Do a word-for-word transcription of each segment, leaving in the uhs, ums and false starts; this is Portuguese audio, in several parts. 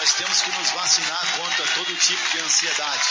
Nós temos que nos vacinar contra todo tipo de ansiedade.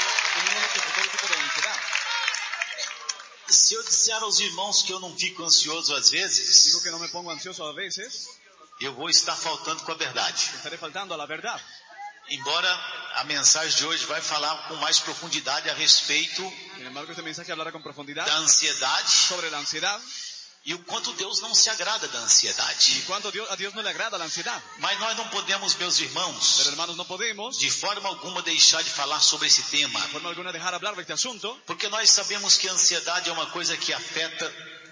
Se eu disser aos irmãos que eu não fico ansioso às vezes, Digo que no me pongo ansioso a veces, eu vou estar faltando com a verdade. estaré faltando a la verdad. Embora a mensagem de hoje vai falar com mais profundidade a respeito Sin embargo, este mensaje hablará con profundidad da ansiedade sobre la ansiedad e o quanto Deus não se agrada da ansiedade. y cuánto Dios, a Dios no le agrada la ansiedad. Mas nós não podemos, meus irmãos, Pero hermanos, no podemos de forma alguma deixar de falar sobre esse tema, de forma alguna dejar hablar de este asunto, porque nós sabemos que a ansiedade é uma coisa que afeta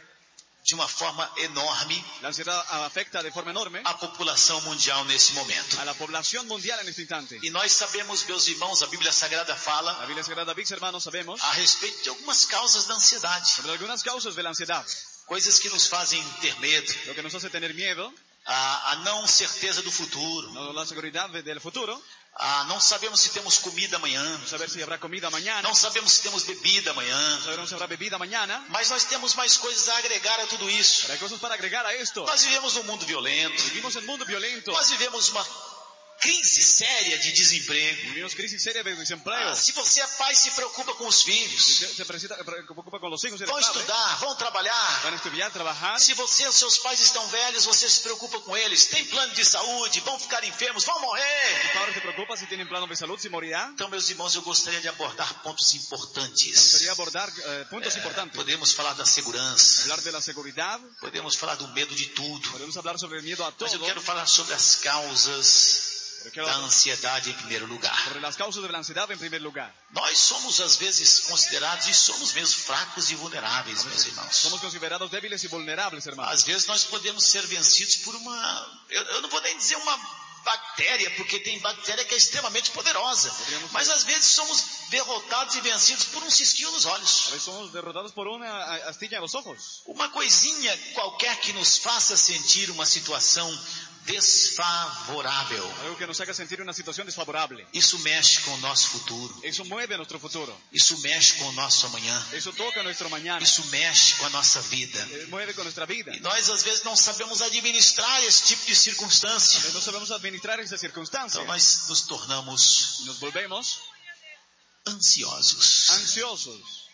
de uma forma enorme la ansiedad afecta de forma enorme a população mundial nesse momento. a la población mundial en este instante. E nós sabemos, meus irmãos, a Bíblia Sagrada La fala Biblia Sagrada, mis hermanos, sabemos a respeito de algumas causas da ansiedade, sobre algunas causas de la ansiedad, coisas que nos fazem ter medo, lo que nos hace tener miedo, a, a não certeza do futuro, no la seguridad de- del futuro, a não sabemos se temos comida amanhã, no saber si habrá comida mañana, não sabemos se temos bebida amanhã, no sabremos si habrá bebida mañana, mas nós temos mais coisas a agregar a tudo isso. pero hay cosas para agregar a esto. Nós vivemos num mundo violento, Vivimos en un mundo violento, nós vivemos uma crise séria de desemprego. vivimos crisis seria de desempleo. Ah, se você é pai, se preocupa com os filhos, Se, se precisa- se preocupa con los hijos, eres vão padre, estudar, vão trabalhar. van a estudiar, trabajar. Se você e seus pais estão velhos, você se preocupa com eles. Tem plano de saúde, vão ficar enfermos, vão morrer. Tus padres se preocupan si tienen plano de salud, si morirán. Então, meus irmãos, eu gostaria de abordar pontos Me importantes. gustaría abordar eh, puntos importantes. Podemos falar da segurança, Hablar de la seguridad, podemos falar do medo de tudo, podemos hablar sobre el miedo a todo, mas eu quero falar sobre as causas pero quiero da hablar ansiedade em primeiro lugar. sobre las causas de la ansiedad en primer lugar. Nós somos às vezes considerados e somos mesmo fracos e vulneráveis, meus irmãos. Somos considerados débiles y vulnerables, hermanos. Às vezes nós podemos ser vencidos por uma, eu, eu não vou nem dizer uma bactéria, porque tem bactéria que é extremamente poderosa, mas às vezes somos derrotados e vencidos por um cisquinho nos A olhos. veces somos derrotados por una a- astilla en los ojos. Uma coisinha qualquer que nos faça sentir uma situação desfavorável. Algo que nos haga sentir una situación desfavorable. Isso mexe com o nosso futuro. Eso mueve nuestro futuro. Isso mexe com o nosso amanhã. Eso toca nuestro mañana. Isso mexe com a nossa vida. Eh, Mueve con nuestra vida. E nós às vezes não sabemos administrar esse tipo de circunstância. Pero no sabemos administrar esa circunstancia. Então nós nos tornamos Y nos volvemos ansiosos. ansiosos.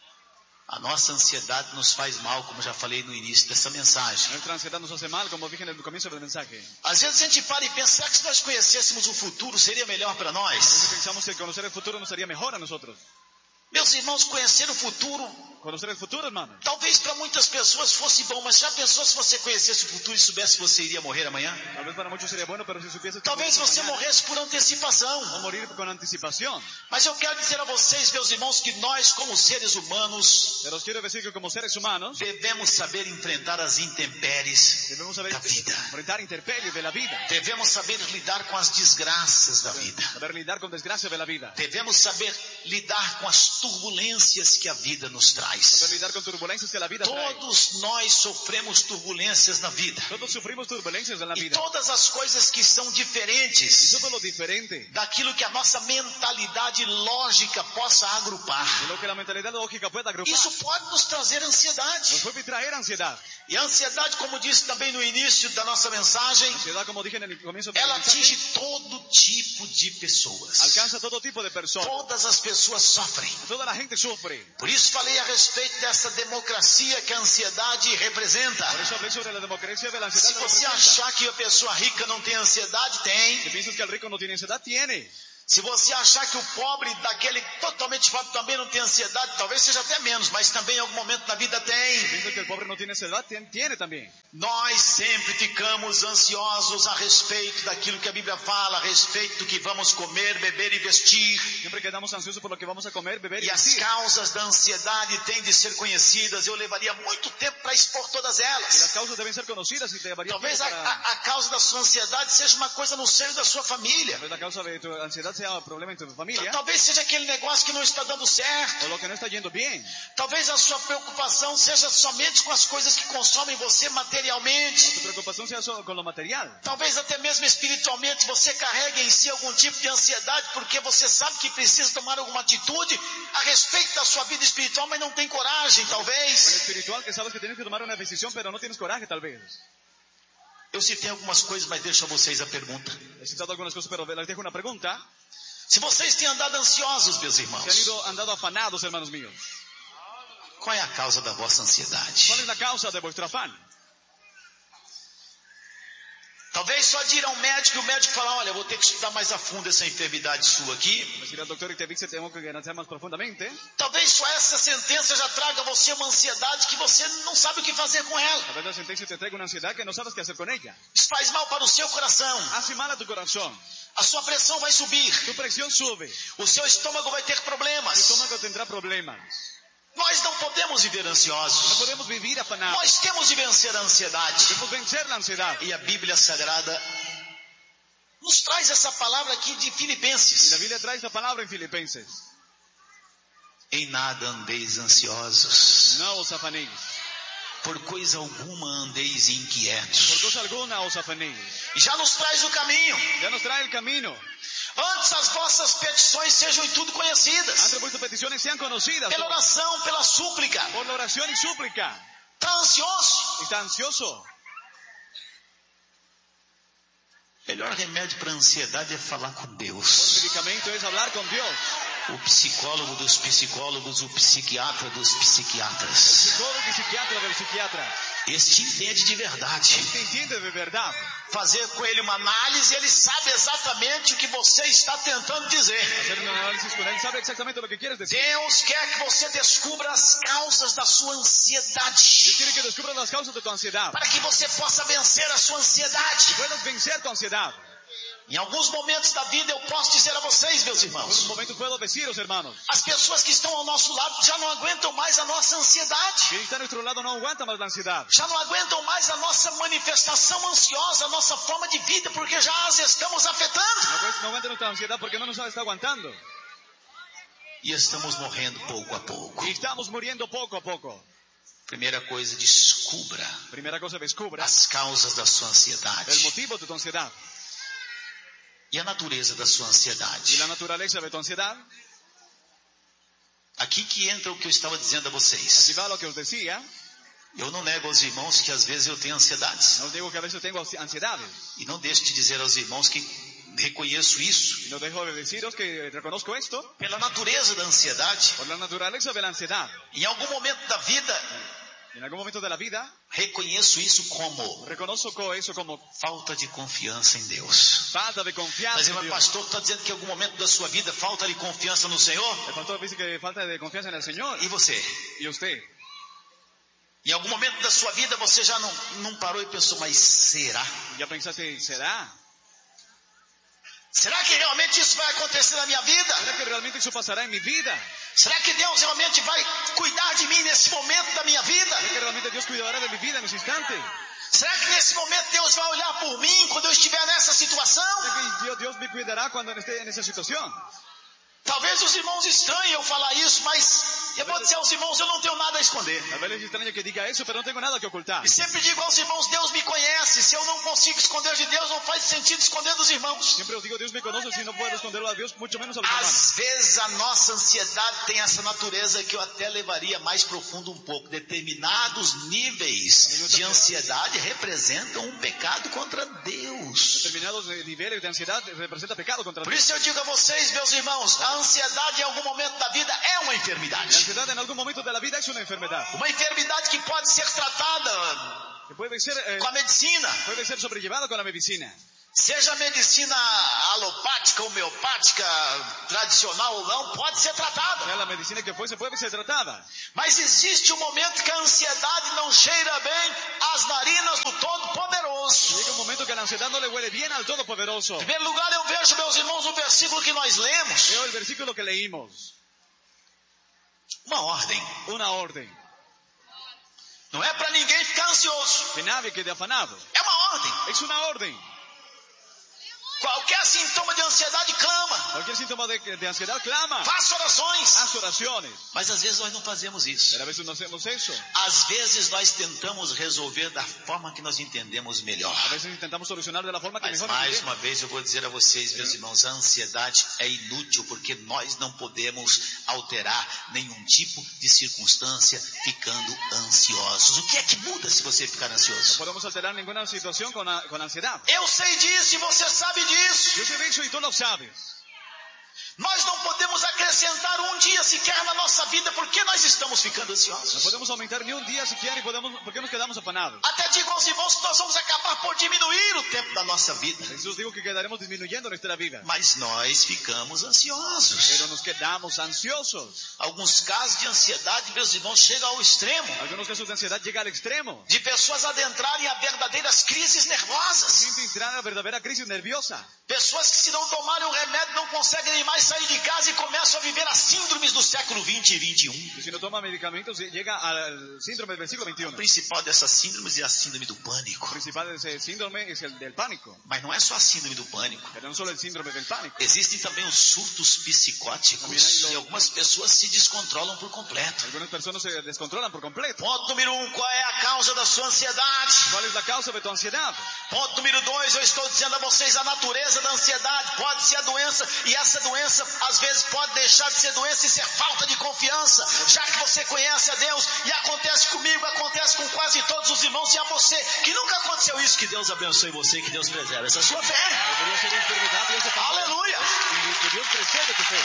A nossa ansiedade nos faz mal, como já falei no início dessa mensagem. Nuestra ansiedad nos hace mal, como dije en el comienzo del mensaje. Às vezes a gente para e pensa, será que se nós conhecêssemos o futuro seria melhor para A nós? veces pensamos que conocer el futuro nos haría mejor a nosotros. Meus irmãos, conhecer o futuro, Conocer el futuro, hermano. talvez para muitas pessoas fosse bom, mas já pensou se você conhecesse o futuro e soubesse que você iria morrer amanhã? Tal vez para muchos sería bueno, pero si supieses que Talvez morirás você mañana, morresse por antecipação. o morir con anticipación. Mas eu quero dizer a vocês, meus irmãos, que nós, como seres humanos, Pero os quiero decir que como seres humanos devemos saber enfrentar as intempéries debemos saber da vida. enfrentar intemperies de la vida. Devemos saber lidar com as desgraças da vida. Saber lidar con desgracia de la vida. Devemos saber lidar com as turbulências que a vida nos Saber traz. lidar con turbulencias que la vida trae. Todos nós sofremos turbulências na vida. Todos sufrimos turbulencias en la E vida. todas as coisas que são Y diferentes todo lo diferente daquilo que a nossa mentalidade lógica possa agrupar. de lo que la mentalidad lógica puede agrupar Isso pode nos trazer ansiedade. nos puede traer ansiedad. E a ansiedade, como disse também no início da nossa mensagem, Ansiedad, como dije en el comienzo del ela mensaje, atinge todo tipo de pessoas. alcanza todo tipo de personas. Todas as pessoas sofrem. Toda la gente sufre. Por isso falei a respeito dessa democracia que a ansiedade representa. Por eso hablé sobre la democracia de la ansiedad. Se que você representa. achar que a pessoa rica não tem ansiedade, Si tem. piensas que el rico no tiene ansiedad, tiene. Se você achar que o pobre, daquele totalmente pobre, também não tem ansiedade, talvez seja até menos, mas também em algum momento na vida Si tem. piensas que el pobre no tiene ansiedad, tiene, tiene también. Nós sempre ficamos ansiosos a respeito daquilo que a Bíblia fala, a respeito do que vamos comer, beber e vestir. Siempre quedamos ansiosos por lo que vamos a comer, beber y E as vestir. causas da ansiedade têm de ser conhecidas. Eu levaria muito tempo para expor todas Y las elas. causas deben ser conocidas y te llevaría Talvez tiempo a, para... a, a causa da sua ansiedade seja uma coisa no seio da sua família. Tal vez la causa de tu ansiedad sea un problema en tu familia, Talvez seja aquele negócio que não está dando certo. o lo que no está yendo bien. Talvez a sua preocupação seja somente com as coisas que consomem você O materialmente. tu preocupación sea solo con lo material. Talvez até mesmo espiritualmente você carregue em si algum tipo de ansiedade porque você sabe que precisa tomar alguma atitude a respeito da sua vida espiritual, mas não tem coragem, O en talvez. espiritual, que sabes que tienes que tomar una decisión, pero no tienes coraje, tal vez. Eu citei algumas coisas, mas deixo a vocês a pergunta. He citado algunas cosas, pero les dejo una pregunta. Se vocês têm andado ansiosos, meus Se han irmãos, ido, andado afanados, hermanos míos. qual é a causa da vossa ansiedade? ¿Cuál es la causa de vuestro afán? Talvez só de ir ao médico e o médico falar, olha, eu vou ter que estudar mais a fundo essa enfermidade sua aqui. Pues ir al doctor y te dice, tengo que analizar más profundamente. Talvez só essa sentença já traga a você uma ansiedade que você não sabe o que fazer com ela. Tal vez la sentencia te traiga una ansiedad que no sabes qué hacer con ella. Isso faz mal para o seu coração. Hace mal a tu corazón. A sua pressão vai subir. Tu presión sube. O seu estômago vai ter Tu problemas. estómago tendrá problemas. Nós não podemos viver No ansiosos. podemos vivir afanados. Nós temos de vencer a ansiedade. Debemos vencer la ansiedad. E a Bíblia Sagrada nos traz essa palavra aqui de Y la Filipenses. Biblia trae esta palabra en Filipenses. Em nada andeis ansiosos. No os afanéis. Por coisa alguma andeis Por inquietos. cosa alguna os afanéis. Já nos traz o caminho. Ya nos trae el camino. Antes as vossas petições sejam em tudo conhecidas. Antes vuestras peticiones sean conocidas. Pela oração, pela súplica. Por la oración y súplica. Está ansioso? ¿Está ansioso? O melhor remédio para a ansiedade é falar com El Deus. medicamento es hablar con Dios. O psicólogo dos psicólogos, o psiquiatra dos El psiquiatras. psicólogo y psiquiatra del psiquiatra. Este entende de verdade. Te entiende de verdad. Fazer com ele uma análise, ele sabe exatamente o que você está tentando dizer. Hacer un análisis con él. Sabe exactamente lo que quieres decir. Deus quer que você descubra as causas da sua Dios ansiedade. quiere que descubras las causas de tu ansiedad. Para que você possa vencer a sua ansiedade. Puedas vencer tu ansiedad. Em alguns momentos da vida eu posso dizer a vocês, meus En un irmãos, momento puedo deciros, hermanos, as pessoas que estão ao nosso lado já não aguentam mais a nossa ansiedade. quien está a nuestro lado no aguanta más la ansiedad. Já não aguentam mais a nossa manifestação ansiosa, a nossa forma de vida, porque já as estamos afetando. No, agu- no aguanta nuestra ansiedad porque no nos está aguantando. E estamos morrendo pouco a pouco. Y estamos muriendo poco a poco. Primeira coisa, descubra Primera cosa, descubra as causas da sua el ansiedade motivo de tu ansiedad e a natureza da sua y ansiedade. la naturaleza de tu ansiedad. Aqui que entra o que eu estava dizendo a Aquí vocês. va lo que os decía. Eu não nego aos irmãos que às vezes eu tenho ansiedades. No os digo que a veces tengo ansiedades. E não deixo de dizer aos irmãos que reconheço isso. Y no dejo de deciros que reconozco esto Pela natureza da ansiedade, por la naturaleza de la ansiedad. em algum momento da vida, En algún momento de la vida reconheço isso como reconozco eso como falta de confiança em Deus. falta de confianza Mas, en irmão Dios. pastor, está dizendo que em algum momento da sua vida falta de confiança no Senhor? El pastor dice que falta de confianza en el Señor. E você? ¿Y usted? Em algum momento da sua vida você já não, não parou e pensou, mas será? ¿Ya pensaste, será? Será que realmente isso vai acontecer na minha vida? ¿Será que realmente eso pasará en mi vida? Será que Deus realmente vai cuidar de mim nesse momento da minha vida? ¿Será que realmente Dios cuidará de mi vida en ese instante? Será que nesse momento Deus vai olhar por mim quando eu estiver nessa situação? ¿Será que Dios, Dios me cuidará cuando esté en esa situación? Talvez os irmãos estranhem eu falar isso, mas eu vou dizer aos irmãos, eu não tenho nada a esconder. Tal vez les extraño que diga eso, pero no tengo nada que ocultar. E sempre digo aos irmãos, Deus me conhece. Se eu não consigo esconder de Deus, não faz sentido esconder dos irmãos. Siempre os digo, Dios me conoce, si no puedo esconderlo a Dios, mucho menos a los hermanos. Às vezes a nossa ansiedade tem essa natureza que eu até levaria mais profundo um pouco. Determinados níveis de ansiedade representam um pecado contra Deus. Determinados niveles de ansiedad representa pecado contra Por Dios. isso eu digo a vocês, meus irmãos, a ansiedade em algum momento da vida é uma La enfermidade. ansiedad en algún momento de la vida es una enfermedad. Uma enfermidade que pode ser tratada Que puede ser, eh, com a medicina. puede ser sobrellevada con la medicina. Seja a medicina alopática, homeopática, tradicional ou não, pode ser tratada. Sea la medicina que fuese, puede ser tratada. Mas existe um momento que a ansiedade não cheira bem às narinas do Todo-Poderoso. Llega un momento que la ansiedad no le huele bien al Todopoderoso. Em primeiro lugar, eu vejo, meus irmãos, o versículo que nós lemos. Veo el versículo que leímos. Uma ordem. Una orden. Não é para ninguém ficar ansioso. Que nadie quede afanado. É uma ordem. Es una orden. Qualquer Qualquer sintoma de ansiedade, clama. Cualquier síntoma de, de ansiedad, clama. Faça orações. Haz oraciones. Mas às vezes nós não fazemos isso. Pero a veces no hacemos eso. Às vezes nós tentamos resolver da forma que nós entendemos melhor. A veces intentamos solucionar de la forma que Mas mejor mais entendemos. uma vez eu vou dizer a vocês, meus irmãos, a ansiedade é inútil porque nós não podemos alterar nenhum tipo de circunstância ficando ansiosos. O que é que muda se você ficar No ansioso? podemos alterar ninguna situación con, a- con ansiedad. Eu sei disso e você sabe disso. Yo sé de eso y tú lo sabes. Nós não podemos acrescentar um dia sequer na nossa vida porque nós estamos ficando No ansiosos. podemos aumentar ni un día siquiera y podemos, ¿por qué nos quedamos afanados? Até digo aos irmãos que nós vamos acabar por diminuir o tempo da nossa vida. Jesús dijo que quedaremos disminuyendo nuestra vida. Mas nós ficamos ansiosos. Pero nos quedamos ansiosos. Alguns casos de ansiedade, meus irmãos, chegam ao extremo. Algunos casos de ansiedad llegan al extremo. De pessoas adentrarem a verdadeiras crises nervosas. Sin entrar a la verdadera crisis nerviosa. Pessoas que se não tomarem o remédio não conseguem nem mais sair de casa e começam a viver as síndromes do século vinte e vinte e um. Y si no toma medicamentos, llega al síndrome del siglo O veintiuno. principal dessas síndromes é a síndrome do pânico. El principal de ese síndrome es el del pánico. Mas não é só a síndrome do pânico. Pero no solo el síndrome del pánico. Existem também os surtos psicóticos. E algumas pessoas se descontrolam por completo. Algunas personas se descontrolan por completo. Ponto número um, qual é a causa da sua ansiedade? ¿Cuál es la causa de tu ansiedad? Ponto número dois, eu estou dizendo a vocês a natureza da ansiedade. Pode ser a doença, e essa doença às vezes pode deixar de ser doença e ser falta de confiança. Já que você conhece a Deus, e acontece comigo, acontece com quase todos os irmãos, e a você, que nunca aconteceu isso, que Deus abençoe você, que Deus preserve essa sua fé. Debería ser enfermedad y ese pánico. Aleluia! Y que Dios preserve tu fe.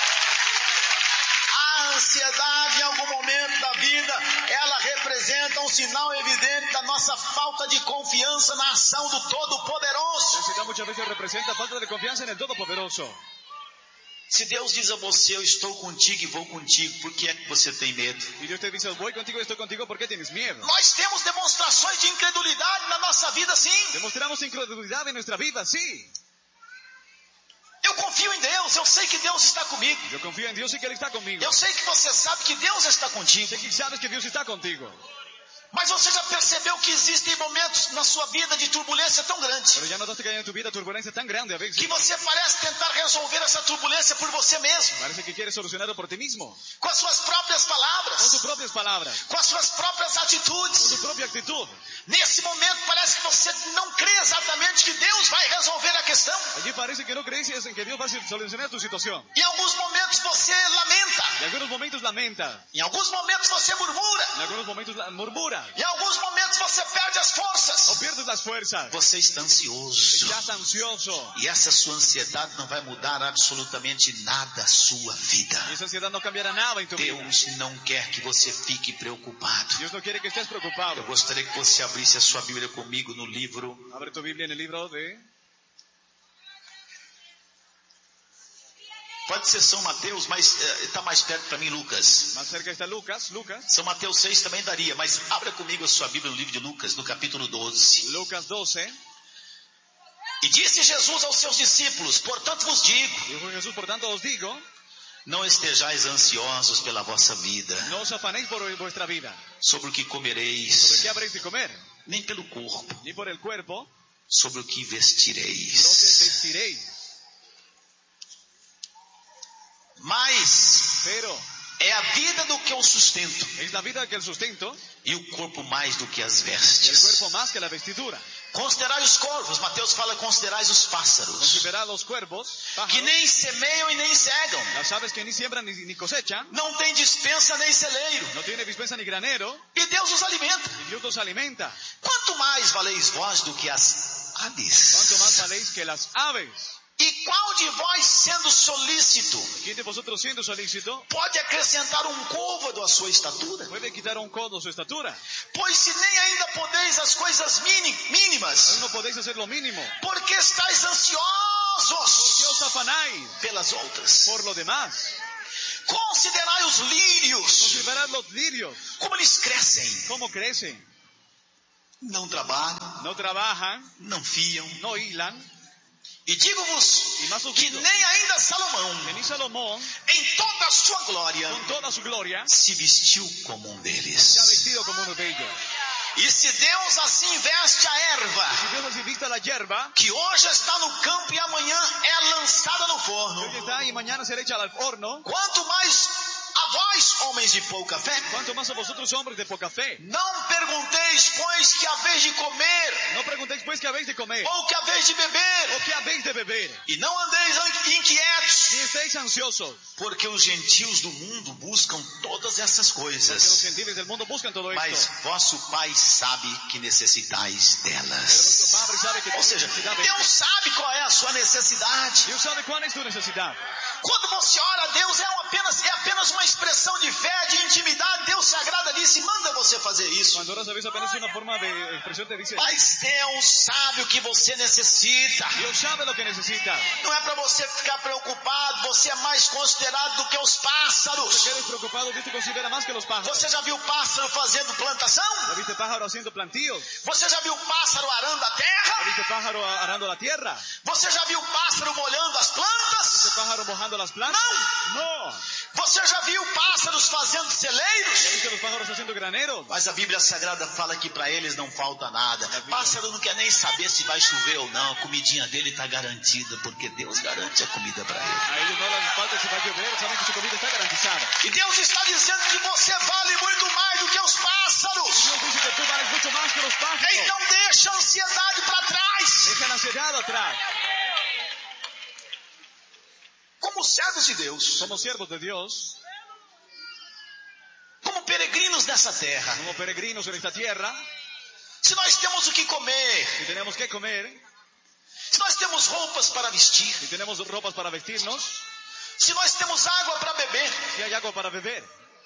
A ansiedade em algum momento da vida, ela representa um sinal evidente da nossa falta de confiança na ação do La Todo-Poderoso. ansiedad muchas veces representa falta de confianza en el Todopoderoso. Se Deus diz a você, eu estou contigo e vou contigo, por que é que você tem medo? Y Dios te dice, voy contigo y estoy contigo, ¿por qué tienes miedo? Nós temos demonstrações de incredulidade na nossa vida, sim. Demostramos incredulidad en nuestra vida, sí. Eu confio em Deus, eu sei que Deus está comigo. Yo confío en Dios y que Él está conmigo. Eu sei que você sabe que Deus está contigo. Sé que sabes que Dios está contigo. Mas você já percebeu que existem momentos na sua vida de turbulência tão grande Pero ya notaste que hay en tu vida turbulencia tan grande a veces. que você parece tentar resolver essa turbulência por você mesmo, Parece que quieres solucionarlo por ti mismo. com as suas próprias Con tus palavras, propias palabras. com as suas próprias Con tu atitudes. propia actitud. Nesse momento parece que você não crê exatamente que Deus vai resolver a questão. Allí parece que no crees en que Dios va a solucionar tu situación. Em alguns momentos você lamenta, En algunos momentos lamenta. em alguns momentos você murmura, En algunos momentos la- murmura. em alguns momentos você perde as O forças. pierdes las fuerzas. Você está ansioso. Estás ansioso. E essa sua ansiedade não vai mudar absolutamente nada a sua vida. Y esa ansiedad no cambiará nada en tu vida. Deus não quer que você fique preocupado. Dios no quiere que estés Eu preocupado. gostaria que você abrisse a sua Bíblia comigo no livro. Abre tu Biblia en el libro de... Pode ser São Mateus, mas está mais perto para mim Lucas. Más cerca está Lucas. Lucas. São Mateus seis também daria, mas abra comigo a sua Bíblia no livro de Lucas, no capítulo doze. Lucas doce. E disse Jesus aos seus discípulos, portanto vos digo, Dijo Jesús, por tanto os digo, não estejais ansiosos pela vossa vida, no os afanéis por vuestra vida. sobre o que ¿Sobre comereis, qué habréis de comer? nem pelo corpo, Ni por el cuerpo, sobre o que lo que vestireis. vestiréis. Mais Pero é a vida do que o sustento, es la vida que el sustento e o corpo mais do que as y el vestes. cuerpo más que la vestidura. Considerai os corvos, Mateus fala considerais os pássaros, Considerad los cuervos, que pájaros, nem semeiam e nem cegam, las aves que ni siembran ni, ni cosechan, não tem dispensa nem celeiro, no tiene dispensa ni granero, e Deus os alimenta. y Dios los alimenta. Quanto mais valeis vós do que as ¿Cuánto más aves? valéis que las aves? E qual de vós, sendo solícito, ¿Quién de vosotros siendo solícito pode acrescentar um côvado à sua estatura? puede quitar un codo su estatura? Pois se nem ainda podeis as coisas mini- Aún mínimas, no podéis hacer lo mínimo. porque estáis ¿Por qué ansiosos os afanáis pelas outras. por lo demás? Considerai os lírios, Considerad los lirios, como eles crescem. cómo crecen. Não trabalham, No trabajan, não fiam. no hilan, E digo-vos y más os que digo, nem ainda Salomão, que ni Salomón, em toda a sua glória, con toda su gloria, se vestiu como um se ha deles. vestido como uno de ellos. E se Deus assim veste a erva, Si Dios así vista la hierba, que hoje está no campo e amanhã é lançada no que forno, hoy está y mañana será hecha al horno, quanto mais a vós, homens de pouca fé, ¿cuánto más a vosotros hombres de poca fe? não pergunteis, pois, que haveis de comer, No preguntéis pues qué habéis de comer, ou que haveis de beber, o qué habéis de beber, e não andeis inquietos, ni estéis ansiosos, porque os gentios do mundo buscam todas essas porque los coisas, gentiles del mundo buscan todo mas esto. vosso Pai sabe que necessitais Pero vuestro delas. Padre sabe que Ou tenéis seja, necesidad de Deus esto. sabe qual é a sua necessidade. Dios sabe cuál es tu necesidad. Quando você ora a Deus, é, uma apenas, é apenas uma expressão de fé, de intimidade. Deus se agrada disso e manda você fazer isso. Cuando oras a veces apenas una forma de expresión te dice, Mas Deus sabe o que você necessita. Dios sabe lo que necesitas. Não é para você ficar preocupado. Você é mais considerado do que os pássaros. Te quedes preocupado, Dios te considera más que los pájaros. Você já viu pássaro fazendo plantação? ¿Ya viste pájaro haciendo plantíos? Você já viu pássaro arando a ¿Ya terra? viste pájaro arando la tierra? Você já viu pássaro molhando as ¿Viste plantas? pájaro mojando las plantas? No. Você já viu pássaros fazendo ¿Ya celeiros? viste los pájaros haciendo graneros? Mas a Bíblia Sagrada fala que para eles não falta nada. Pássaro não quer nem saber se vai chover ou não. A comidinha dele está garantida, porque Deus garante a comida para ele. A ellos no les falta si va a llover, saben que su comida está garantizada. E Deus está dizendo que você vale muito mais do que os pássaros. Dios dice que tú vales mucho más que los pájaros. Então deixa a ansiedade para trás. Deja la ansiedad atrás. Como servos de Deus, Somos siervos de Dios, como peregrinos nessa terra, como peregrinos en esta tierra, se nós temos o que comer, si tenemos que comer, se nós temos roupas para vestir, si tenemos ropas para vestirnos, se nós temos água para beber, si hay agua para beber,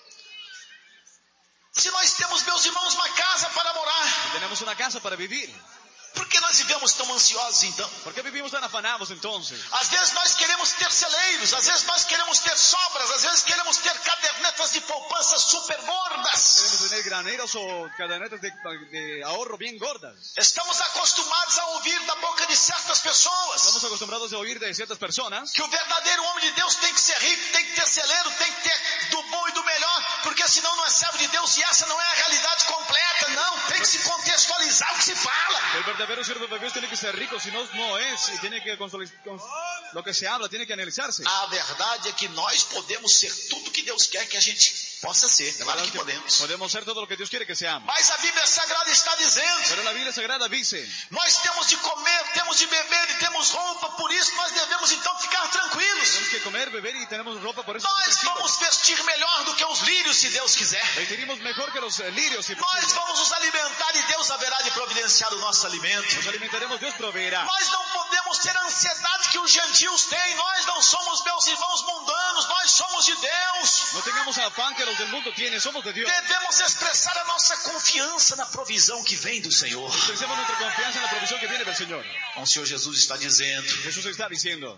se nós temos, meus irmãos, uma casa para morar, si tenemos una casa para vivir, por que nós vivemos tão ansiosos então? ¿por qué vivimos tan afanados entonces? Às vezes nós queremos ter celeiros, às vezes nós queremos ter sobras, às vezes queremos ter cadernetas de poupança super gordas. Queremos tener graneros o cadenetas de, de ahorro bien gordas. Estamos acostumados a ouvir da boca de certas pessoas Estamos acostumbrados a oír de ciertas personas que o verdadeiro homem de Deus tem que ser rico, tem que ter celeiro, tem que ter do bom e do melhor, porque senão não é servo de Deus, e essa não é a realidade completa. Não, tem que se contextualizar o que se fala. el verdadero siervo de Dios tiene que ser rico, si no, no es, y tiene que consoli- cons- lo que se habla tiene que analizarse. A verdade é que nós podemos ser tudo que Deus quer que a gente possa ser. Claro que podemos. Podemos ser todo lo que Dios quiere que seamos. Mas a Bíblia Sagrada está dizendo: Pero la Biblia Sagrada dice, nós temos de comer, temos de beber e temos roupa, por isso nós devemos então ficar tranquilos. tenemos que comer, beber y tenemos ropa, por eso Nós estamos vamos tranquilos. vestir melhor do que os lírios, se Deus quiser. Vestiremos mejor que los eh, lirios, si Nós posible. vamos nos alimentar e Deus haverá de providenciar o nosso alimento. Nos alimentaremos, Dios proveerá. Nós não podemos ter a ansiedade que os gentios têm. Nós não somos, meus irmãos, mundanos. Nós somos de Deus. No tengamos afán que los del mundo tienen, somos de Dios. Devemos expressar a nossa confiança na provisão que vem do Senhor. Expresemos nuestra confianza en la provisión que viene del Señor. O Senhor Jesus está dizendo: Jesús está diciendo,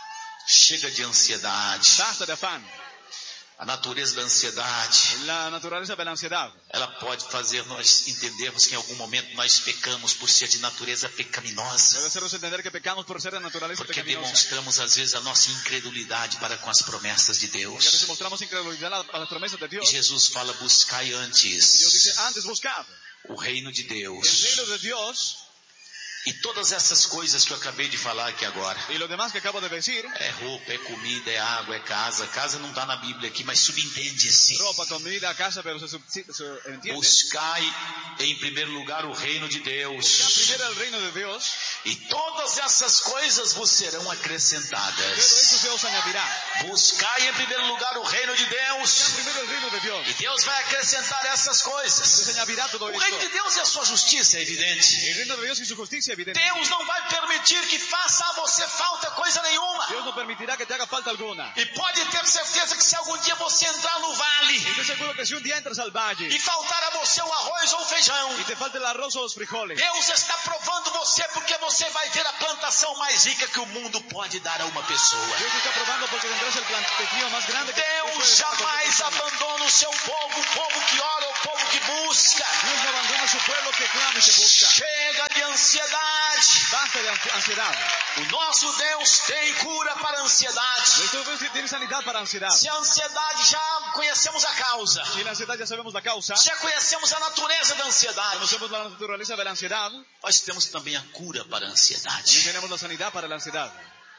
chega de ansiedade. basta de afán. A natureza da ansiedade, La naturaleza de la ansiedad ela pode fazer nós entendermos que em algum momento nós pecamos por ser de natureza pecaminosa. debe hacernos entender que pecamos por ser de naturaleza Porque pecaminosa. demonstramos às vezes a nossa incredulidade para com as promessas de Que a veces Deus. mostramos incredulidad a las promesas de E Dios. Jesus fala: buscai Dios antes dice, antes buscad o reino de el Deus. reino de Dios, E todas essas coisas que eu acabei de falar aqui agora. y lo demás que acabo de decir, É roupa, é comida, é água, é casa. Casa não está na Bíblia aqui, mas subentende-se. ropa, comida, casa, pero se, sub- se entiende. Buscai em primeiro lugar o reino de Buscad Deus. primero el reino de Dios, E todas essas coisas vos serão todo acrescentadas. eso se os añadirá. Buscai em primeiro lugar o reino de Buscad Deus. primero el reino de Dios, E Deus vai acrescentar essas se os coisas. añadirá todo O reino de esto. Deus é a sua justiça, é evidente. El reino de Dios y su justicia, evidente. Deus não vai permitir que faça a você falta coisa nenhuma. Dios no permitirá que te haga falta alguna. E pode ter certeza que se algum dia você entrar no vale Estoy seguro que si un día entras al valle e faltar a você o arroz ou o feijão, y te falta el arroz o los frijoles, Deus está provando você porque você vai ter a plantação mais rica que o mundo pode dar a uma pessoa. Dios te está probando porque tendrás el plantío más grande que Deus puede dar a cualquier jamais persona. abandona o seu povo, o povo que ora, o povo que busca. Dios no abandona a su pueblo que clama y que busca. Chega de ansiedade. Basta de ansiedad. O nosso Deus tem cura para a ansiedade. Nuestro Dios tiene sanidad para ansiedad. Se a ansiedade, já conhecemos a causa. Si la ansiedad ya sabemos la causa, Já conhecemos a natureza da ansiedade. conocemos la naturaleza de la ansiedad, Nós temos também a cura para a también ansiedade. tenemos la sanidad para la ansiedad.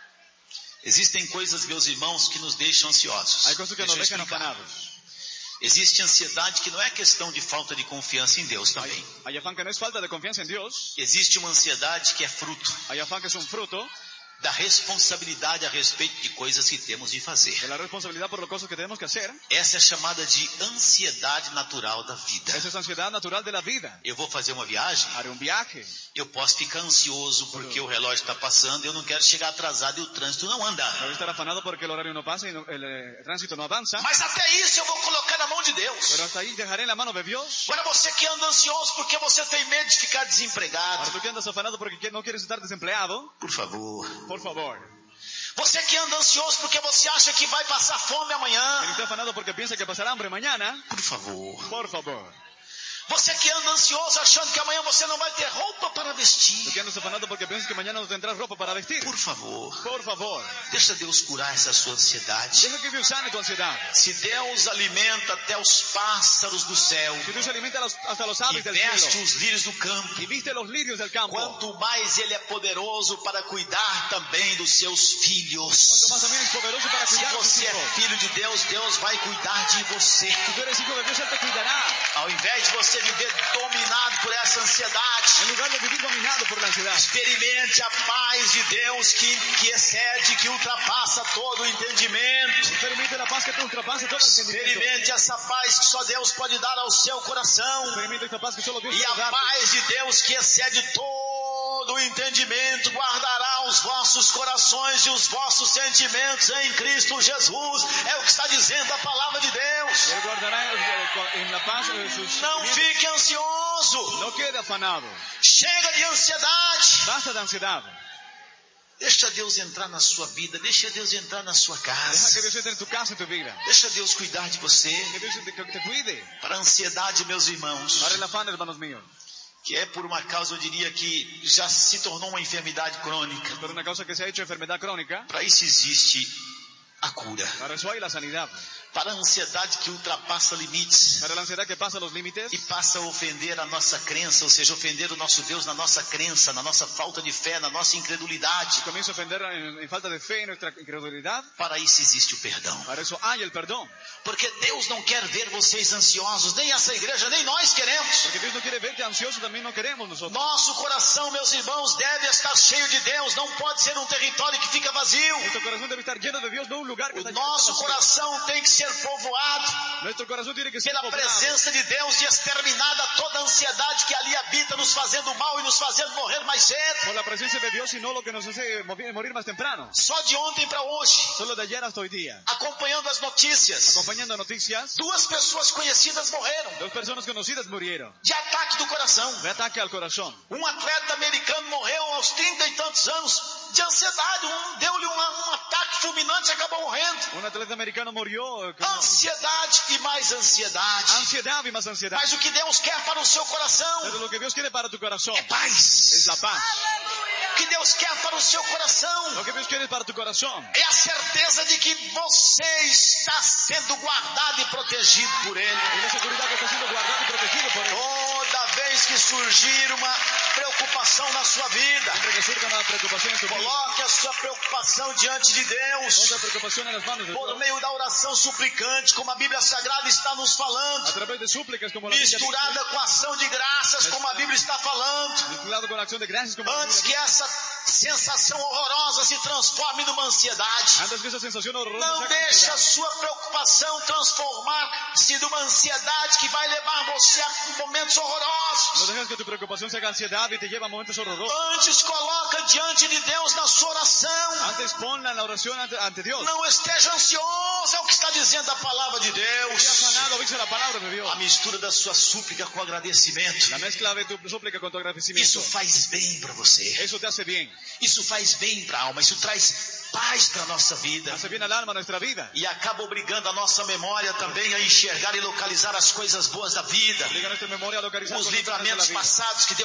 Existem coisas, meus irmãos, que nos deixam ansiosos. Hay cosas que Deixa nos eu dejan explicar. afanados. Existe ansiedade que não é questão de falta de confiança em Deus também. Hay, hay afán que no es falta de confianza en Dios. Existe uma ansiedade que é fruto Hay afán que es un fruto da responsabilidade a respeito de coisas que temos de fazer. de la responsabilidad por las cosas que tenemos que hacer. Essa é chamada de ansiedade natural da vida. Esa es ansiedad natural de la vida. Eu vou fazer uma viagem, Haré un viaje. eu posso ficar ansioso porque o relógio está passando e eu não quero chegar atrasado e o trânsito não anda. Voy a estar afanado porque el horario no pasa y no- el, eh, tránsito no avanza. Mas até isso eu vou colocar na mão de Deus. Pero hasta ahí dejaré en la mano de Dios. Agora você que anda ansioso porque você tem medo de ficar Ahora desempregado. tú que andas afanado porque qui- no quieres estar desempleado, Por favor. por favor. Você que anda ansioso porque você acha que vai passar fome Quien amanhã. está afanado porque piensa que pasará hambre mañana, Por favor. por favor. Você que anda ansioso achando que amanhã você não vai ter roupa para Tú vestir. que andas afanado porque piensas que mañana no tendrás ropa para vestir, Por favor. por favor. Deixa Deus curar essa sua ansiedade. Deja que Dios sane tu ansiedad. Se Deus alimenta até os pássaros do céu Si Dios alimenta a los- hasta los e aves del veste cielo os lírios do campo, y viste los lirios del campo, quanto mais Ele é poderoso para cuidar também dos seus filhos. cuanto más también es poderoso para Se cuidar de sus você é hijos. filho de Deus, Deus vai cuidar de você. Si tú eres hijo de Dios, Él te cuidará. Ao invés de você viver dominado por essa ansiedade, En lugar de vivir dominado por la ansiedad, experimente a paz de Deus que, que excede, que ultrapassa todo o entendimento. permite la paz que te ultrapase todo entendimiento. Experimente essa paz que só Deus pode dar ao seu coração. Experimenta esta paz que solo Dios E puede a darte. paz de Deus que excede todo o entendimento guardará os vossos corações e os vossos sentimentos em Cristo Jesus. É o que está dizendo a palavra de Deus. Él guardará en la paz de sus Não sentimientos. fique ansioso. No quede afanado. Chega de ansiedade. Basta de ansiedad. Deixa Deus entrar na sua vida. Deixa Deus entrar na sua Deja que casa. Dios entre en tu casa, en tu vida. Deixa Deus cuidar de você. Que Dios te, que te cuide. Para a ansiedade, meus irmãos, Para el afán, hermanos míos. que é por uma causa, eu diria que já se tornou uma enfermidade crônica. Por una causa que se ha hecho enfermedad crónica, Para isso existe a cura. para eso hay la sanidad. Para a ansiedade que ultrapassa limites Para la ansiedad que pasa los límites e passa a ofender a nossa crença, ou seja, ofender o nosso Deus na nossa crença, na nossa falta de fé, na nossa incredulidade. comienza a ofender en, en falta de fe, en nuestra incredulidad. Para isso existe o perdão. Para eso hay el perdón. Porque Deus não quer ver vocês ansiosos, nem essa igreja, nem nós queremos. Porque Dios no quiere verte ansioso, también no queremos nosotros. Nosso coração, meus irmãos, deve estar cheio de Deus, não pode ser um território que fica vazio. Nuestro corazón debe estar lleno de Dios, no un lugar que O está nosso lleno de coração tem que ser povoado Nuestro corazón tiene que ser pela poblado presença de Deus e exterminada toda a ansiedade que ali habita, nos fazendo mal e nos fazendo morrer mais cedo. por la presencia de Dios y no lo que nos hace movi- morir más temprano. Só de ontem para hoje, Solo de ayer hasta hoy día. acompanhando as notícias, Acompañando noticias, duas pessoas conhecidas morreram dos personas conocidas murieron de ataque do coração. de ataque al corazón. Um atleta americano morreu aos trinta e tantos anos de ansiedade. Um, deu-lhe uma- um ataque fulminante e acabou morrendo. Un atleta americano murió eh, con Ansiedade e mais ansiedade. ansiedad y más ansiedad. Mas o que Deus quer para o seu coração Pero lo que Dios quiere para tu corazón é paz. es la paz. O que Deus quer para o seu coração Lo que Dios quiere para tu corazón é a certeza de que você está sendo guardado e protegido por Ele. es la seguridad que está siendo guardado y protegido por Él. Toda vez que surgir uma preocupação na sua vida, Siempre que surja una preocupación en tu vida, coloque a sua preocupação diante de Deus. ponte la preocupación en las manos de Por Dios. meio da oração suplicante, como a Bíblia Sagrada está nos A falando, través de súplicas como la Biblia dice, misturada com ação de graças, como a Bíblia está falando, mezclado con acción de gracias como la antes Biblia que dice. essa sensação horrorosa se transforme numa ansiedade. Antes que esa sensación horrorosa Não se haga deixe a ansiedad. sua preocupação transformar-se numa ansiedade que vai levar você a momentos No horrorosos. dejes que tu preocupación se haga ansiedad y te lleva a momentos horrorosos. Antes, coloca diante de Deus na sua oração. Antes ponla en la oración ante, ante Dios. Não esteja ansioso, é o que está dizendo a palavra de Esté Deus. afanado, dice la palabra de Dios. A mistura da sua súplica com agradecimento. La mezcla de tu súplica con tu agradecimiento. Isso faz bem para você. Eso te hace bien. Isso faz bem para a alma. Isso traz paz para a nossa vida. Hace bien al alma, a nuestra vida. E acaba obrigando a nossa memória também a enxergar e localizar as coisas boas da vida. Obliga a nuestra memoria a localizar Os cosas buenas de la livramentos vida. passados que Deus já tem nos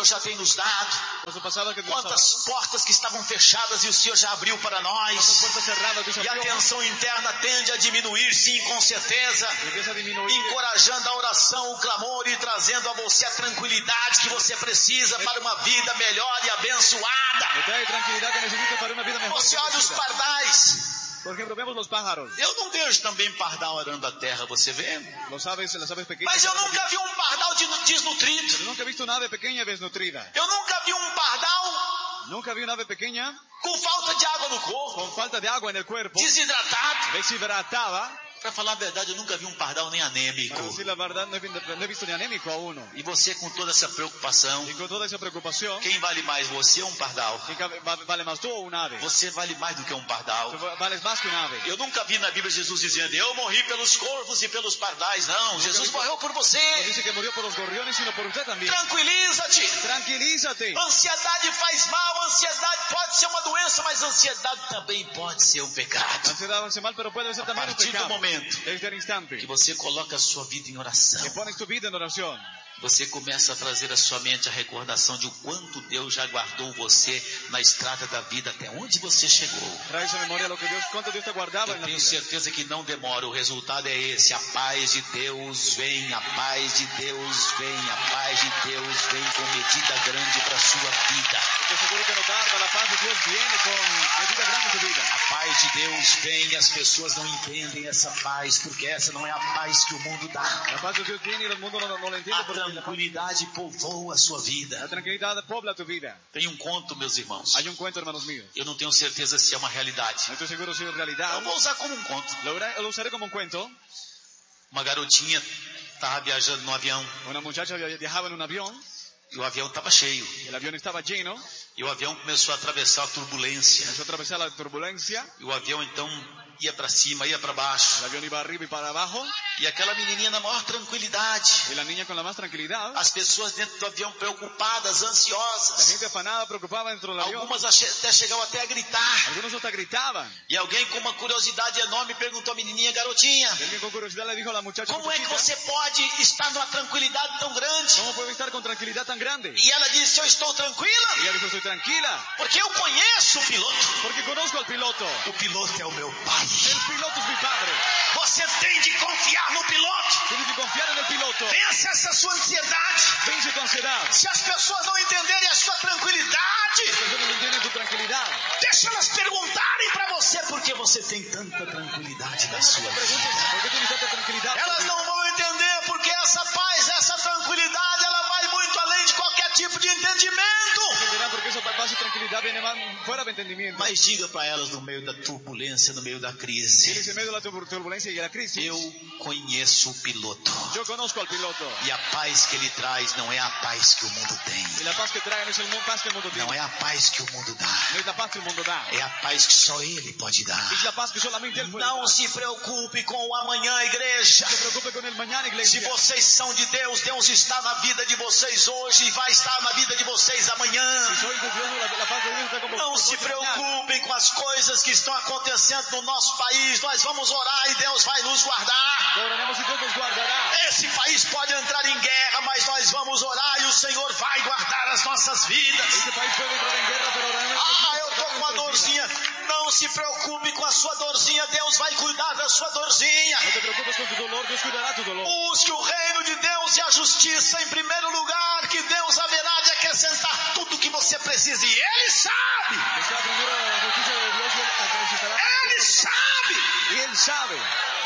nos dado, Paso pasado que Dios ha quantas dado. portas que estavam fechadas e o Senhor já abriu para Cuántas nós. puertas cerradas Dios E a abrió. tensão interna tende a diminuir, sim, com certeza, Y empieza a disminuir. encorajando a oração, o clamor e trazendo a você a tranquilidade que você precisa para uma vida melhor e abençoada. Me trae tranquilidad que necesito para una vida mejor. Você olha os pardais. Por ejemplo, vemos los pájaros. Eu não vejo também pardal arando a terra, você vê? Los aves, las aves pequeñas. Mas eu nunca vi um pardal de- desnutrido. Pero nunca he visto una ave pequeña desnutrida. Eu nunca vi um pardal Nunca vi una ave pequeña com falta de água no corpo, con falta de agua en el cuerpo, desidratado. deshidratada. Para falar a verdade, eu nunca vi um pardal nem anêmico. Para decir la verdad, no he, vi- no he visto ni anémico a uno. E você com toda essa preocupação, Y con toda esa preocupación, quem vale mais, você ou um pardal? ¿quién cabe- va- ¿vale más tú o un ave? Você vale mais do que um pardal. Tú vales más que un ave. Eu nunca vi na Bíblia Jesus dizendo, eu morri pelos corvos e pelos pardais. Não, Jesus morreu por No você. dice que murió por los gorriones, sino por usted también. Tranquiliza-te. Tranquilízate. Ansiedade faz mal, ansiedade pode ser uma doença, mas ansiedade também pode ser um La pecado. ansiedad hace mal, pero puede ser A también un partir do pecado. momento Desde el instante que você coloca a sua vida em oração, que pones tu vida en oración, você começa a trazer à sua mente a recordação de o quanto Deus já guardou você na estrada da vida até onde você chegou. traes a memoria lo que Dios, cuánto Dios te guardaba Eu en la tenho vida. certeza que não demora, o resultado é esse, a paz de Deus vem, a paz de Deus vem, a paz de Deus vem com medida grande para a sua vida. Estoy seguro que no tarda, la paz de Dios viene con medida grande en tu vida. A paz de Deus vem e as pessoas não entendem essa paz, porque essa não é a paz que o mundo dá. La paz de Dios viene y el mundo no, no lo entiende A porque la, paz- tranquilidade povoa a sua la vida. tranquilidad pobla tu vida. Tem um conto, meus irmãos. Hay un cuento, hermanos míos. Eu não tenho certeza se é uma realidade. No estoy seguro si es realidad. Eu vou usar como um conto. Lo, ura- lo usaré como un cuento. Uma garotinha estava viajando no avião Una muchacha via- viajaba en un avión e o avião estava cheio. y el avión estaba lleno. E o avião começou a atravessar a turbulência. Empezó a atravesar la turbulencia. E o avião então ia para cima, ia para baixo. El avión iba arriba y para abajo. E aquela menininha na maior tranquilidade. Y la niña con la más tranquilidad. As pessoas dentro do avião preocupadas, La ansiosas. gente afanada, preocupada dentro del avión. Algumas ache- até chegavam até a gritar. Algunos hasta gritaban. E alguém com uma curiosidade enorme perguntou à menininha, garotinha, Y alguien con curiosidad le dijo a la muchacha, como é que "Muchachita, você pode estar numa tranquilidade tão grande? ¿cómo puede estar con tranquilidad tan grande?" E ela disse, eu estou tranquila, Y ella dijo, "Estoy tranquila, porque eu conheço o piloto. porque conozco al piloto. O piloto é o meu pai. El piloto es mi padre. Você tem de confiar no piloto. Tienes que confiar en el piloto. Vença essa sua ansiedade. Vence tu ansiedad. Se as pessoas não entenderem a sua tranquilidade, Las personas no entienden tu tranquilidad. deixa elas perguntarem para você por que você tem tanta tranquilidade na sua Pregunten, vida. ¿por qué tienes tanta tranquilidad? Elas não vão entender porque essa paz, essa tranquilidade, ela vai muito além de qualquer tipo de entendimento. Entenderán porque esa paz y tranquilidad viene más fuera de entendimiento. Mas diga para elas no meio da turbulência, no meio da crise, Tienes en medio de la tur- turbulencia y de la crisis. eu conheço o piloto. Yo conozco al piloto. E a paz que ele traz não é a paz que o mundo Y tem. la paz que trae no es el mu- paz que el mundo tiene. Não é a paz que o mundo dá. No es la paz que el mundo da. É a paz que só ele pode dar. Es la paz que solamente él puede dar. Não se preocupe com o amanhã, igreja. No se preocupe con el mañana, Se iglesia. vocês são de Deus, Deus está na vida de vocês hoje e vai estar na vida de vocês amanhã. Si soy de Dios, la, la paz de Dios está con Não vosotros se mañana. preocupem com as coisas que estão acontecendo no nosso país. Nós vamos orar e Deus vai nos guardar. Oraremos y Dios nos guardará. Esse país pode entrar em guerra, mas nós vamos orar e o Senhor vai guardar as nossas vidas. Este país puede entrar en guerra, pero oraremos. Ah, eu tô com uma dorzinha. Não se preocupe com a sua dorzinha. Deus vai cuidar da sua dorzinha. No te preocupes con tu dolor, Dios cuidará tu dolor. Busque o reino de Deus e a justiça em primeiro lugar, que Deus haverá de acrescentar tudo o que você precisa. E Ele sabe. Está primero la justicia de Dios y Él acrescentará. Ele sabe. Y Él sabe.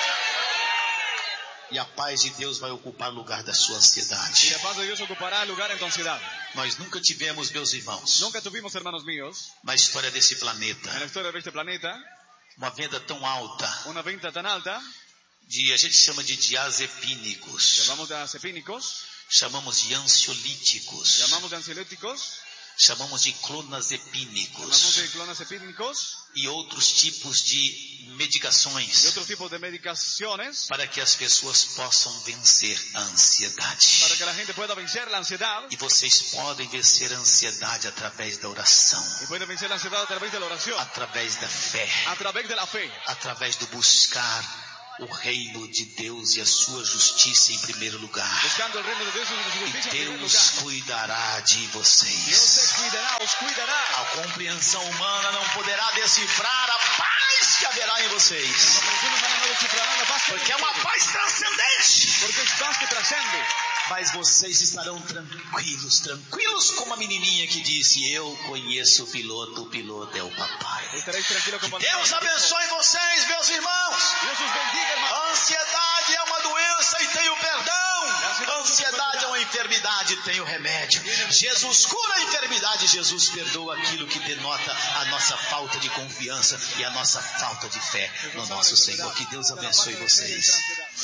E a paz de Deus vai ocupar o lugar da sua Y ansiedade. la paz de Dios ocupará el lugar en tu ansiedad. Nós nunca tivemos, meus irmãos, Nunca tuvimos, hermanos míos, na história desse en la planeta, historia de este planeta, uma venda tão alta una venta tan alta, de, a gente chama de diazepínicos, llamamos de acepínicos, chamamos de ansiolíticos, llamamos de ansiolíticos, chamamos de llamamos clonazepínicos de clonazepínicos e outros tipos de medicações y otros tipos de medicaciones para que as pessoas possam vencer a ansiedade. para que la gente pueda vencer la ansiedad E vocês podem vencer a ansiedade através da oração, y puede vencer la ansiedad a través de la oración, através da fé, a través de la fe, através do buscar o reino de Deus e a sua justiça em primeiro lugar. Buscando el reino de Dios y su justicia en primer Deus lugar. cuidará de Dios vocês. se cuidará, os cuidará. A compreensão humana não poderá decifrar a paz que haverá em vocês. Las personas humanas no descifrarán la paz que Porque é hay en uma ustedes. paz transcendente. Porque es paz que trascende. Mas vocês estarão tranquilos, tranquilos como a menininha que disse, eu conheço o piloto, o piloto é o papai. Estaréis tranquilos como Deus abençoe vocês, meus irmãos. Dios os bendiga, hermano. A ansiedade é uma doença e tem o perdão. A ansiedade é uma enfermidade e tem o remédio. Jesus cura a enfermidade, Jesus perdoa aquilo que denota a nossa falta de confiança e a nossa falta de fé no nosso Senhor. Que Deus abençoe vocês.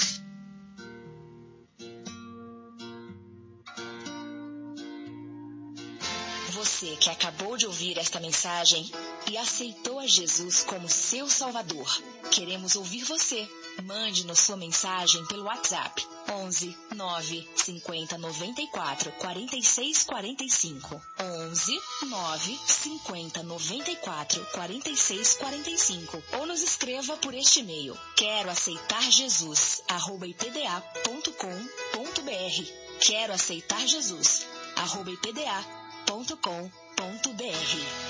Você que acabou de ouvir esta mensagem e aceitou a Jesus como seu Salvador, queremos ouvir você. Mande-nos sua mensagem pelo WhatsApp onze nove cinquenta noventa e quatro quarenta e seis quarenta e cinco onze nove cinquenta noventa e quatro quarenta e seis quarenta e cinco ou nos escreva por este e-mail quero aceitar Jesus arroba ipda ponto com ponto br quero aceitar Jesus arroba ipda ponto com ponto br.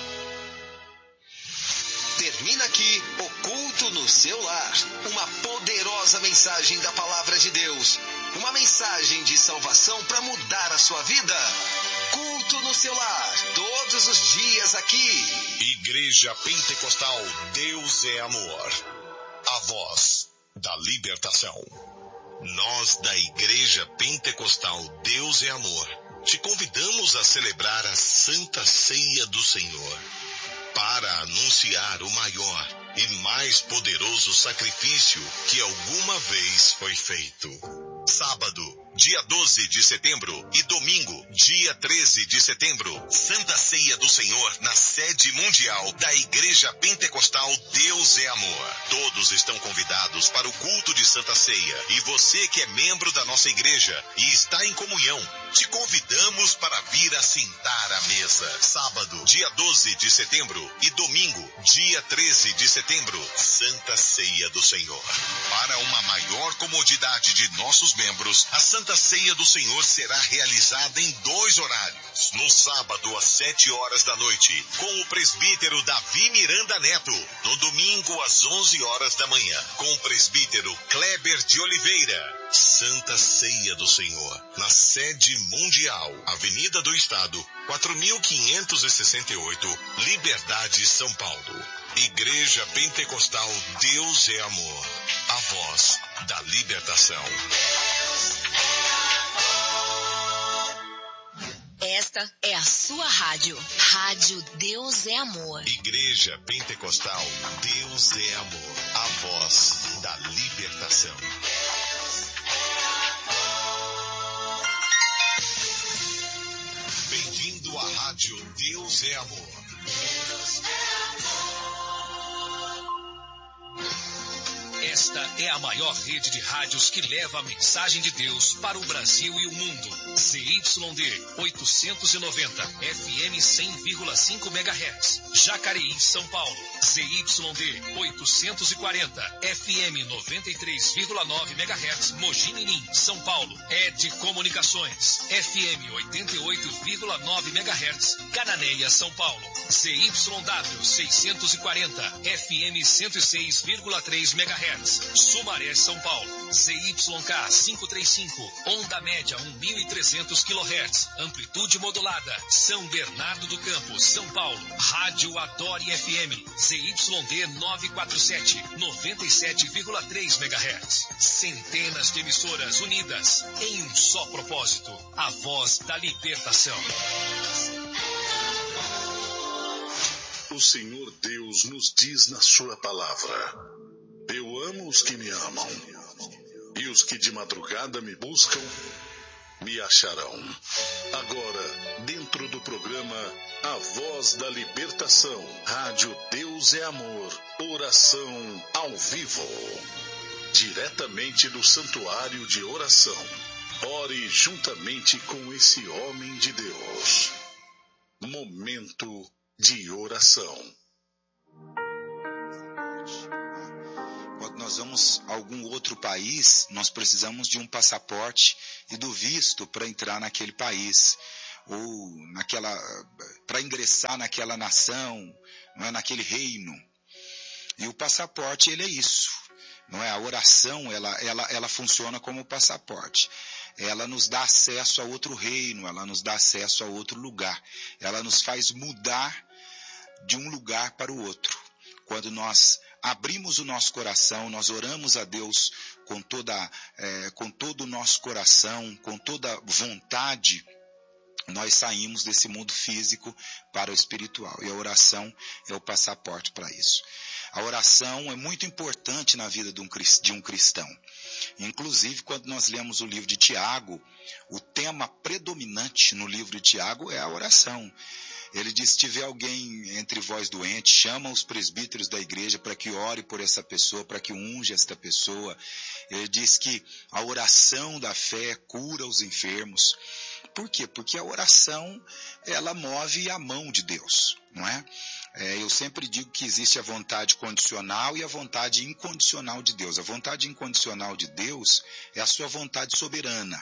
Termina aqui o Culto no Seu Lar. Uma poderosa mensagem da Palavra de Deus. Uma mensagem de salvação para mudar a sua vida. Culto no Seu Lar. Todos os dias aqui. Igreja Pentecostal Deus é Amor. A voz da libertação. Nós da Igreja Pentecostal Deus é Amor te convidamos a celebrar a Santa Ceia do Senhor para anunciar o maior e mais poderoso sacrifício que alguma vez foi feito. Sábado, dia doze de setembro e domingo, dia treze de setembro, Santa Ceia do Senhor na sede mundial da Igreja Pentecostal Deus é Amor. Todos estão convidados para o culto de Santa Ceia e você que é membro da nossa igreja e está em comunhão, te convidamos para vir assentar à mesa. Sábado, dia doze de setembro e domingo, dia treze de setembro, Santa Ceia do Senhor. Para uma maior comodidade de nossos membros, a Santa Ceia do Senhor será realizada em dois horários. No sábado, às sete horas da noite, com o presbítero Davi Miranda Neto. No domingo, às onze horas da manhã, com o presbítero Kleber de Oliveira. Santa Ceia do Senhor, na sede mundial, Avenida do Estado, quatro mil quinhentos e sessenta e oito, Liberdade, São Paulo. Igreja Pentecostal Deus é Amor, a voz da libertação. Esta é a sua rádio. Rádio Deus é Amor. Igreja Pentecostal Deus é Amor, a voz da libertação. Bem-vindo à rádio Deus é Amor. Deus é amor. Esta é a maior rede de rádios que leva a mensagem de Deus para o Brasil e o mundo. Z Y D oitocentos e noventa, F M cem vírgula cinco megahertz, Jacareí, São Paulo. Z Y D oitocentos e quarenta, F M noventa e três vírgula nove megahertz, Mogi Mirim, São Paulo. Ed Comunicações, F M oitenta e oito vírgula nove megahertz, Cananéia, São Paulo. Z Y W seiscentos e quarenta, F M cento e seis vírgula três megahertz, Sumaré, São Paulo. Z Y K quinhentos e trinta e cinco, onda média mil e trezentos quilohertz, amplitude modulada, São Bernardo do Campo, São Paulo. Rádio Adore F M, Z Y D novecentos e quarenta e sete, noventa e sete vírgula três megahertz. Centenas de emissoras unidas em um só propósito, a voz da libertação. O Senhor Deus nos diz na sua palavra: eu amo os que me amam, e os que de madrugada me buscam, me acharão. Agora, dentro do programa A Voz da Libertação, Rádio Deus é Amor, oração ao vivo, diretamente do Santuário de Oração. Ore juntamente com esse homem de Deus. Momento de oração. Enquanto nós nós vamos a algum outro país, nós precisamos de um passaporte e do visto para entrar naquele país, ou naquela, para ingressar naquela nação, não é, naquele reino. E o passaporte, ele é isso, não é? A oração, ela, ela, ela funciona como passaporte. Ela nos dá acesso a outro reino, ela nos dá acesso a outro lugar. Ela nos faz mudar de um lugar para o outro. Quando nós abrimos o nosso coração, nós oramos a Deus com, toda, é, com todo o nosso coração, com toda vontade, nós saímos desse mundo físico para o espiritual. E a oração é o passaporte para isso. A oração é muito importante na vida de um, de um cristão. Inclusive, quando nós lemos o livro de Tiago, o tema predominante no livro de Tiago é a oração. Ele diz, se tiver alguém entre vós doente, chama os presbíteros da igreja para que ore por essa pessoa, para que unja esta pessoa. Ele diz que a oração da fé cura os enfermos. Por quê? Porque a oração, ela move a mão de Deus, não é? É, eu sempre digo que existe a vontade condicional e a vontade incondicional de Deus. A vontade incondicional de Deus é a sua vontade soberana.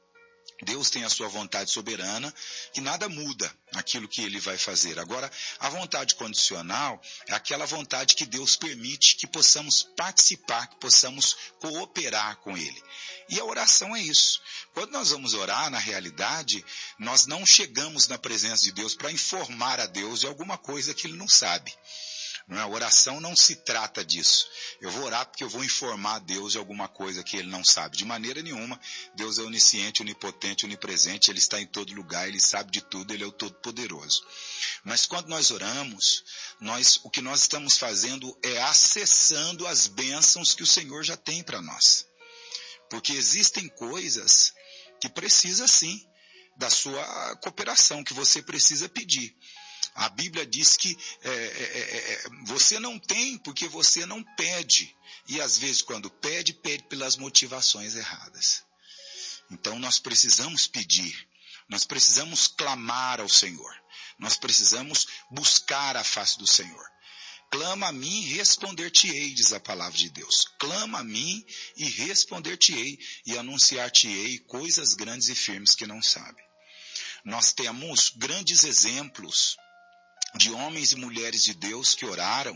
Deus tem a sua vontade soberana, que nada muda aquilo que ele vai fazer. Agora, a vontade condicional é aquela vontade que Deus permite que possamos participar, que possamos cooperar com ele. E a oração é isso. Quando nós vamos orar, na realidade, nós não chegamos na presença de Deus para informar a Deus de alguma coisa que ele não sabe. Não é? A oração não se trata disso. Eu vou orar porque eu vou informar a Deus de alguma coisa que ele não sabe. De maneira nenhuma. Deus é onisciente, onipotente, onipresente. Ele está em todo lugar, ele sabe de tudo, ele é o Todo-Poderoso. Mas quando nós oramos, nós, o que nós estamos fazendo é acessando as bênçãos que o Senhor já tem para nós. Porque existem coisas que precisa sim da sua cooperação, que você precisa pedir. A Bíblia diz que é, é, é, você não tem porque você não pede. E às vezes quando pede, pede pelas motivações erradas. Então nós precisamos pedir. Nós precisamos clamar ao Senhor. Nós precisamos buscar a face do Senhor. Clama a mim e responder-te-ei, diz a palavra de Deus. Clama a mim e responder-te-ei e anunciar-te-ei coisas grandes e firmes que não sabe. Nós temos grandes exemplos de homens e mulheres de Deus que oraram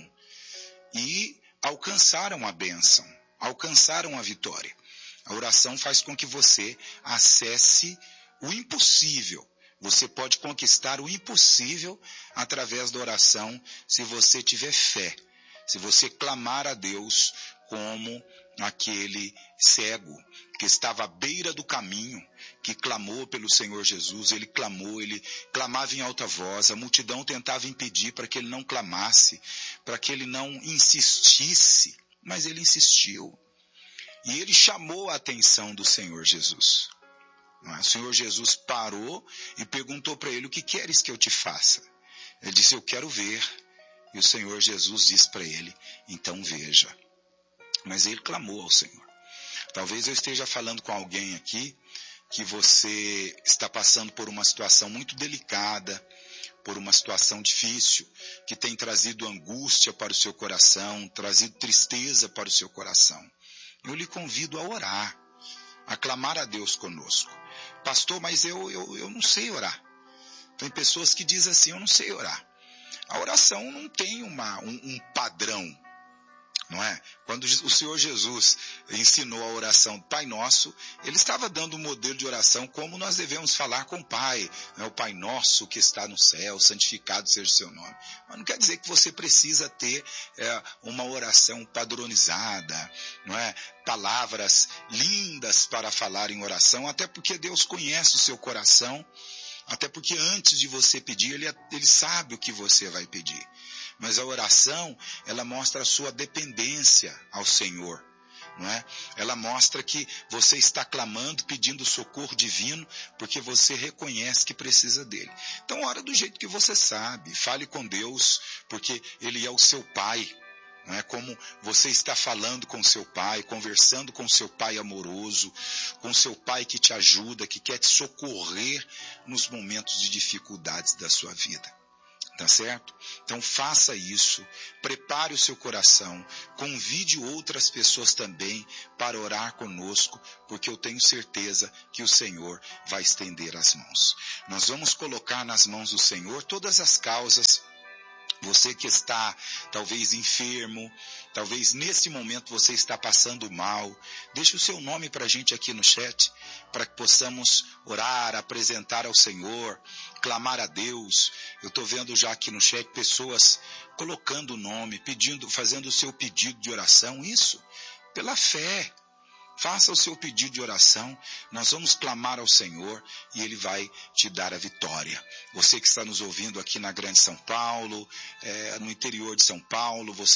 e alcançaram a bênção, alcançaram a vitória. A oração faz com que você acesse o impossível. Você pode conquistar o impossível através da oração se você tiver fé, se você clamar a Deus como aquele cego que estava à beira do caminho, que clamou pelo Senhor Jesus. Ele clamou, ele clamava em alta voz, a multidão tentava impedir para que ele não clamasse, para que ele não insistisse, mas ele insistiu. E ele chamou a atenção do Senhor Jesus. O Senhor Jesus parou e perguntou para ele, o que queres que eu te faça? Ele disse, eu quero ver. E o Senhor Jesus disse para ele, então veja. Mas ele clamou ao Senhor. Talvez eu esteja falando com alguém aqui que você está passando por uma situação muito delicada, por uma situação difícil, que tem trazido angústia para o seu coração, trazido tristeza para o seu coração. Eu lhe convido a orar, a clamar a Deus conosco. Pastor, mas eu, eu, eu não sei orar. Tem pessoas que dizem assim, eu não sei orar. A oração não tem uma, um, um padrão, não é? Quando o Senhor Jesus ensinou a oração do Pai Nosso, ele estava dando um modelo de oração como nós devemos falar com o Pai, né? O Pai Nosso que está no céu, santificado seja o seu nome. Mas não quer dizer que você precisa ter é, uma oração padronizada, não é? Palavras lindas para falar em oração, até porque Deus conhece o seu coração, até porque antes de você pedir, ele, ele sabe o que você vai pedir. Mas a oração, ela mostra a sua dependência ao Senhor, não é? Ela mostra que você está clamando, pedindo socorro divino, porque você reconhece que precisa dele. Então, ora do jeito que você sabe, fale com Deus, porque ele é o seu Pai. Não é? Como você está falando com seu pai, conversando com seu pai amoroso, com seu pai que te ajuda, que quer te socorrer nos momentos de dificuldades da sua vida. Tá certo? Então faça isso, prepare o seu coração, convide outras pessoas também para orar conosco, porque eu tenho certeza que o Senhor vai estender as mãos. Nós vamos colocar nas mãos do Senhor todas as causas. Você que está talvez enfermo, talvez nesse momento você está passando mal, deixe o seu nome para a gente aqui no chat, para que possamos orar, apresentar ao Senhor, clamar a Deus. Eu estou vendo já aqui no chat pessoas colocando o nome, pedindo, fazendo o seu pedido de oração, isso pela fé. Faça o seu pedido de oração, nós vamos clamar ao Senhor e Ele vai te dar a vitória. Você que está nos ouvindo aqui na Grande São Paulo, é, no interior de São Paulo, você